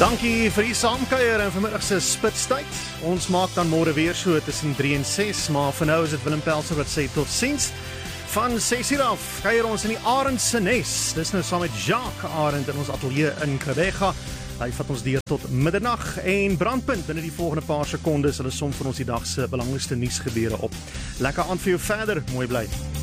Dankie vir die saamkuier en vanmiddag se spitstyd. Ons maak dan môre weer so tussen 3 en 6, maar vir nou is dit Willem Pelser wat sê tot ziens. Van 6 uur af kuier ons in die Arend se nes. Dis nou saam met Jacques Arend in ons ateljee in Quebec. Hy vat ons deur tot middernag en brandpunt binne die volgende paar sekondes. Hulle som vir ons die dag se belangrikste nuusgebeure op. Lekker aand vir jou verder, mooi bly.